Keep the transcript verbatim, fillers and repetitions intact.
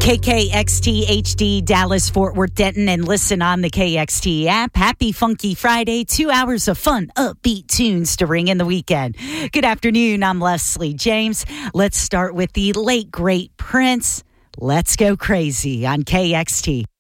K K X T H D, Dallas, Fort Worth, Denton, and listen on the K X T app. Happy Funky Friday. Two hours of fun, upbeat tunes to ring in the weekend. Good afternoon. I'm Leslie James. Let's start with the late, great Prince. Let's go crazy on K X T.